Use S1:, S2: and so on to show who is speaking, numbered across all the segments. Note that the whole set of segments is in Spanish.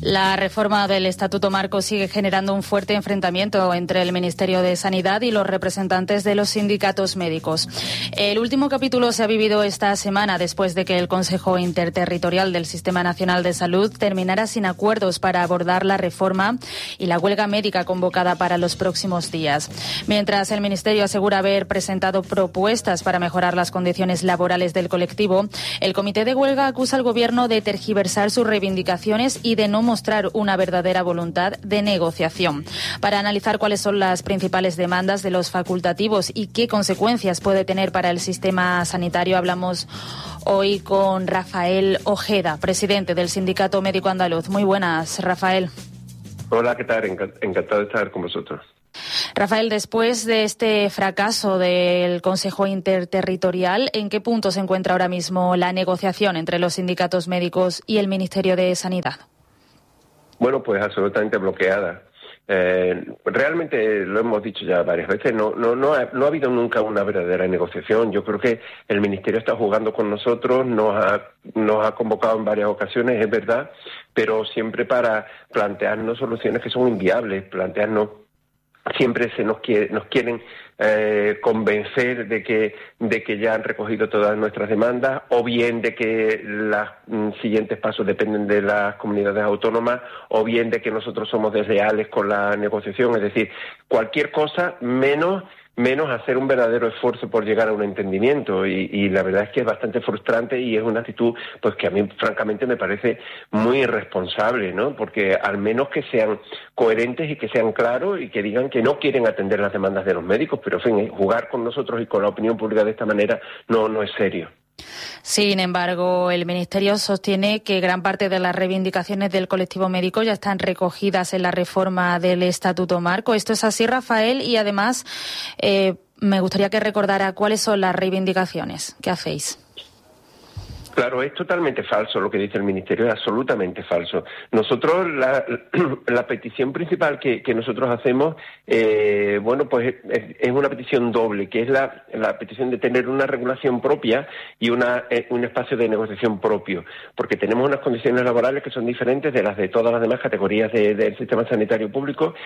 S1: La reforma del Estatuto Marco sigue generando un fuerte enfrentamiento entre el Ministerio de Sanidad y los representantes de los sindicatos médicos. El último capítulo se ha vivido esta semana después de que el Consejo Interterritorial del Sistema Nacional de Salud terminara sin acuerdos para abordar la reforma y la huelga médica convocada para los próximos días. Mientras el Ministerio asegura haber presentado propuestas para mejorar las condiciones laborales del colectivo, el Comité de Huelga acusa al Gobierno de tergiversar sus reivindicaciones y de no mostrar una verdadera voluntad de negociación. Para analizar cuáles son las principales demandas de los facultativos y qué consecuencias puede tener para el sistema sanitario, hablamos hoy con Rafael Ojeda, presidente del Sindicato Médico Andaluz. Muy buenas, Rafael.
S2: Hola, ¿qué tal? Encantado de estar con vosotros.
S1: Rafael, después de este fracaso del Consejo Interterritorial, ¿en qué punto se encuentra ahora mismo la negociación entre los sindicatos médicos y el Ministerio de Sanidad?
S2: Bueno, pues absolutamente bloqueada. Realmente lo hemos dicho ya varias veces, no ha habido nunca una verdadera negociación. Yo creo que el Ministerio está jugando con nosotros, nos ha convocado en varias ocasiones, es verdad, pero siempre para plantearnos soluciones que son inviables, siempre nos quieren convencer de que ya han recogido todas nuestras demandas, o bien de que los siguientes pasos dependen de las comunidades autónomas, o bien de que nosotros somos desleales con la negociación. Es decir, cualquier cosa menos hacer un verdadero esfuerzo por llegar a un entendimiento, y la verdad es que es bastante frustrante, y es una actitud pues que a mí francamente me parece muy irresponsable, ¿no? Porque al menos que sean coherentes y que sean claros y que digan que no quieren atender las demandas de los médicos, pero en fin, jugar con nosotros y con la opinión pública de esta manera no es serio.
S1: Sin embargo, el Ministerio sostiene que gran parte de las reivindicaciones del colectivo médico ya están recogidas en la reforma del Estatuto Marco. ¿Esto es así, Rafael? Y además, me gustaría que recordara cuáles son las reivindicaciones que hacéis.
S2: Claro, es totalmente falso lo que dice el Ministerio, es absolutamente falso. Nosotros, la petición principal que nosotros hacemos, pues es una petición doble, que es la petición de tener una regulación propia y un espacio de negociación propio, porque tenemos unas condiciones laborales que son diferentes de las de todas las demás categorías del sistema sanitario público,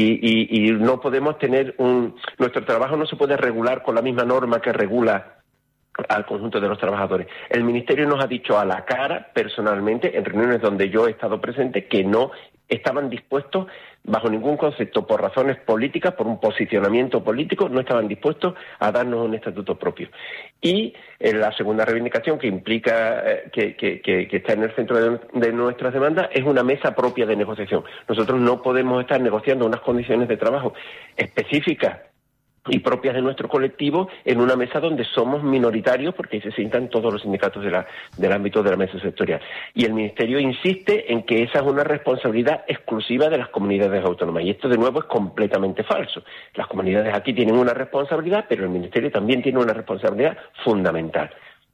S2: y no podemos tener nuestro trabajo no se puede regular con la misma norma que regula al conjunto de los trabajadores. El Ministerio nos ha dicho a la cara, personalmente, en reuniones donde yo he estado presente, que no estaban dispuestos, bajo ningún concepto, por razones políticas, por un posicionamiento político, no estaban dispuestos a darnos un estatuto propio. Y la segunda reivindicación, que implica que está en el centro de nuestras demandas, es una mesa propia de negociación. Nosotros no podemos estar negociando unas condiciones de trabajo específicas y propias de nuestro colectivo en una mesa donde somos minoritarios, porque ahí se sientan todos los sindicatos del ámbito de la mesa sectorial. Y el Ministerio insiste en que esa es una responsabilidad exclusiva de las comunidades autónomas, y esto de nuevo es completamente falso. Las comunidades aquí tienen una responsabilidad, pero el Ministerio también tiene una responsabilidad fundamental.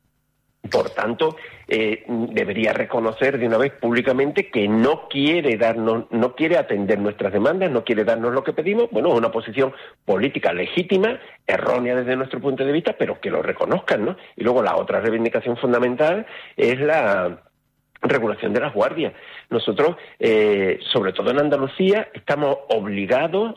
S2: Por tanto, debería reconocer de una vez públicamente que no quiere atender nuestras demandas, no quiere darnos lo que pedimos. Bueno, es una posición política legítima, errónea desde nuestro punto de vista, pero que lo reconozcan, ¿no? Y luego la otra reivindicación fundamental es la regulación de las guardias. Nosotros, sobre todo en Andalucía, estamos obligados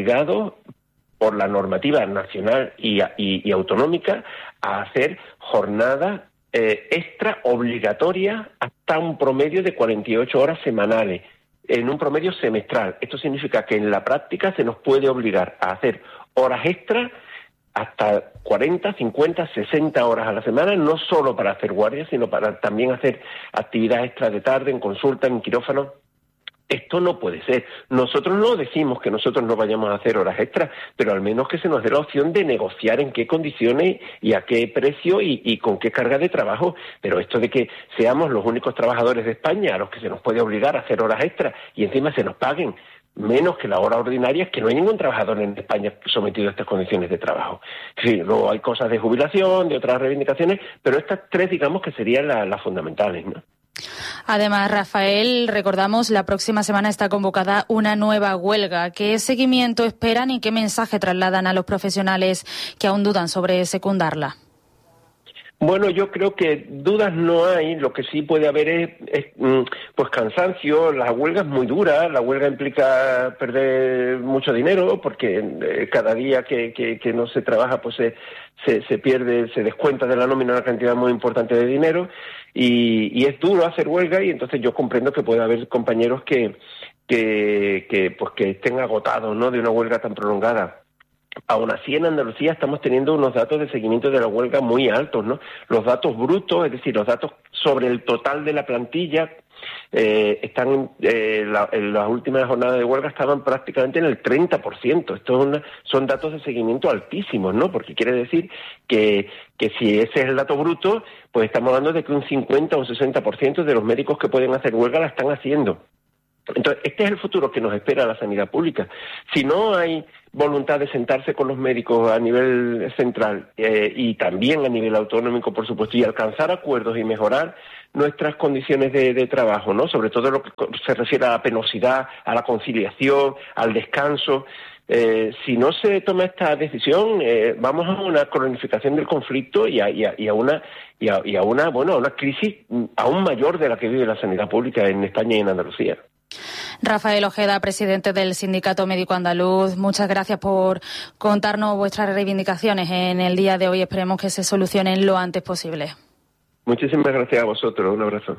S2: por la normativa nacional y autonómica a hacer jornadas extra obligatoria hasta un promedio de 48 horas semanales, en un promedio semestral. Esto significa que en la práctica se nos puede obligar a hacer horas extras hasta 40, 50, 60 horas a la semana, no solo para hacer guardias, sino para también hacer actividad extra de tarde, en consulta, en quirófano. Esto no puede ser. Nosotros no decimos que nosotros no vayamos a hacer horas extras, pero al menos que se nos dé la opción de negociar en qué condiciones y a qué precio y con qué carga de trabajo. Pero esto de que seamos los únicos trabajadores de España a los que se nos puede obligar a hacer horas extras y encima se nos paguen menos que la hora ordinaria, es que no hay ningún trabajador en España sometido a estas condiciones de trabajo. Sí, luego hay cosas de jubilación, de otras reivindicaciones, pero estas tres digamos que serían las fundamentales, ¿no?
S1: Además, Rafael, recordamos, la próxima semana está convocada una nueva huelga. ¿Qué seguimiento esperan y qué mensaje trasladan a los profesionales que aún dudan sobre secundarla?
S2: Bueno, yo creo que dudas no hay. Lo que sí puede haber es pues cansancio. La huelga es muy dura. La huelga implica perder mucho dinero porque cada día que no se trabaja pues se pierde, se descuenta de la nómina una cantidad muy importante de dinero y es duro hacer huelga, y entonces yo comprendo que puede haber compañeros que estén agotados, ¿no?, de una huelga tan prolongada. Aún así, en Andalucía estamos teniendo unos datos de seguimiento de la huelga muy altos, ¿no? Los datos brutos, es decir, los datos sobre el total de la plantilla, están en las últimas jornadas de huelga estaban prácticamente en el 30%. Son datos de seguimiento altísimos, ¿no? Porque quiere decir que si ese es el dato bruto, pues estamos hablando de que un 50 o un 60% de los médicos que pueden hacer huelga la están haciendo. Entonces, este es el futuro que nos espera la sanidad pública. Si no hay voluntad de sentarse con los médicos a nivel central y también a nivel autonómico, por supuesto, y alcanzar acuerdos y mejorar nuestras condiciones de trabajo, ¿no? Sobre todo lo que se refiere a la penosidad, a la conciliación, al descanso. Si no se toma esta decisión, vamos a una cronificación del conflicto y a una crisis aún mayor de la que vive la sanidad pública en España y en Andalucía.
S1: Rafael Ojeda, presidente del Sindicato Médico Andaluz, muchas gracias por contarnos vuestras reivindicaciones en el día de hoy. Esperemos que se solucionen lo antes posible.
S2: Muchísimas gracias a vosotros. Un abrazo.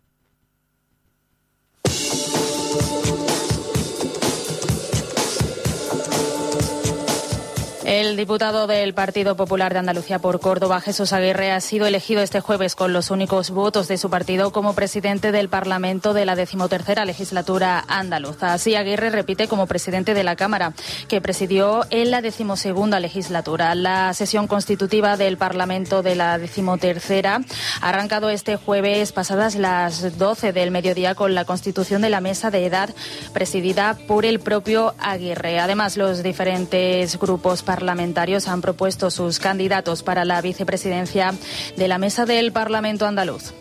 S1: El diputado del Partido Popular de Andalucía por Córdoba, Jesús Aguirre, ha sido elegido este jueves con los únicos votos de su partido como presidente del Parlamento de la 13ª legislatura andaluza. Así, Aguirre repite como presidente de la Cámara, que presidió en la 12ª legislatura. La sesión constitutiva del Parlamento de la 13ª ha arrancado este jueves pasadas las 12 del mediodía con la constitución de la mesa de edad presidida por el propio Aguirre. Además, los diferentes grupos parlamentarios han propuesto sus candidatos para la vicepresidencia de la mesa del Parlamento andaluz.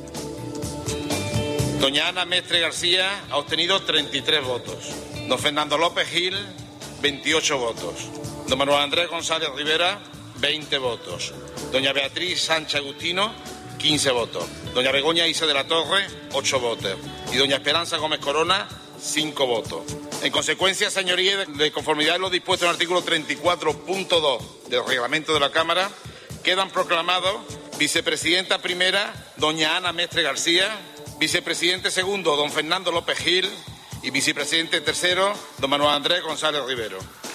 S3: Doña Ana Mestre García ha obtenido 33 votos. Don Fernando López Gil, 28 votos. Don Manuel Andrés González Rivera, 20 votos. Doña Beatriz Sánchez Agustino, 15 votos. Doña Begoña Isa de la Torre, 8 votos. Y doña Esperanza Gómez Corona, 5 votos. En consecuencia, señorías, de conformidad a lo dispuesto en el artículo 34.2 del reglamento de la Cámara, quedan proclamados vicepresidenta primera, doña Ana Mestre García, vicepresidente segundo, don Fernando López Gil, y vicepresidente tercero, don Manuel Andrés González Rivero.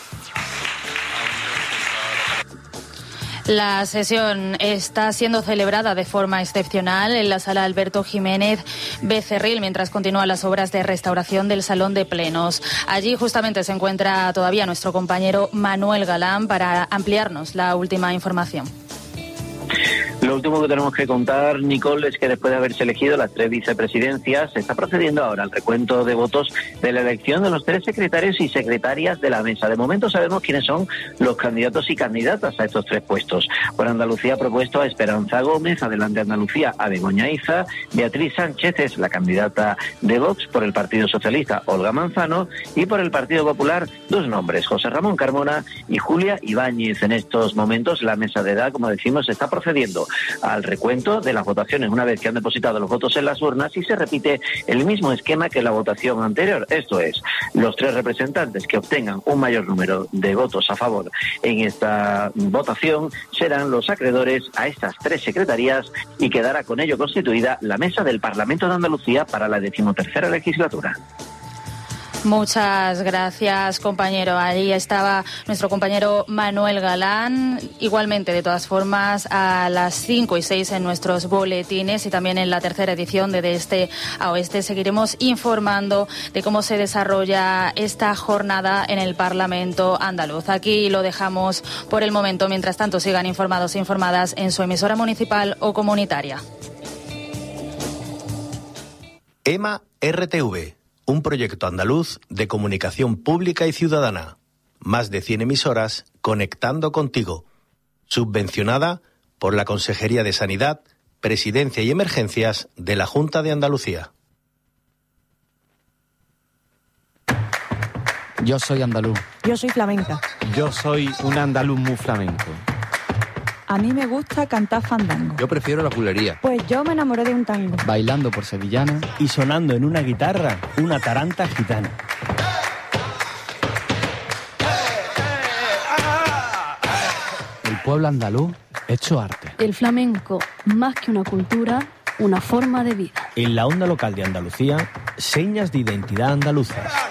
S1: La sesión está siendo celebrada de forma excepcional en la sala Alberto Jiménez Becerril, mientras continúan las obras de restauración del Salón de Plenos. Allí justamente se encuentra todavía nuestro compañero Manuel Galán para ampliarnos la última información.
S4: Lo último que tenemos que contar, Nicole, es que después de haberse elegido las 3 vicepresidencias, se está procediendo ahora al recuento de votos de la elección de los 3 secretarios y secretarias de la mesa. De momento sabemos quiénes son los candidatos y candidatas a estos 3 puestos. Por Andalucía ha propuesto a Esperanza Gómez, Adelante Andalucía a Begoña Iza, Beatriz Sánchez es la candidata de Vox, por el Partido Socialista Olga Manzano, y por el Partido Popular 2 nombres, José Ramón Carmona y Julia Ibáñez. En estos momentos la mesa de edad, como decimos, está procediendo al recuento de las votaciones una vez que han depositado los votos en las urnas, y se repite el mismo esquema que la votación anterior. Esto es, los 3 representantes que obtengan un mayor número de votos a favor en esta votación serán los acreedores a estas 3 secretarías, y quedará con ello constituida la mesa del Parlamento de Andalucía para la 13ª legislatura.
S1: Muchas gracias, compañero. Ahí estaba nuestro compañero Manuel Galán. Igualmente, de todas formas, a las 5 y 6 en nuestros boletines y también en la tercera edición de Este a Oeste seguiremos informando de cómo se desarrolla esta jornada en el Parlamento andaluz. Aquí lo dejamos por el momento. Mientras tanto, sigan informados e informadas en su emisora municipal o comunitaria.
S5: EMA RTV. Un proyecto andaluz de comunicación pública y ciudadana. Más de 100 emisoras conectando contigo. Subvencionada por la Consejería de Sanidad, Presidencia y Emergencias de la Junta de Andalucía.
S6: Yo soy andaluz.
S7: Yo soy flamenca.
S8: Yo soy un andaluz muy flamenco.
S6: A mí me gusta cantar fandango.
S7: Yo prefiero la bulería.
S8: Pues yo me enamoré de un tango.
S9: Bailando por sevillana.
S10: Y sonando en una guitarra, una taranta gitana.
S9: El pueblo andaluz hecho arte.
S11: El flamenco, más que una cultura, una forma de vida.
S10: En la onda local de Andalucía, señas de identidad andaluzas.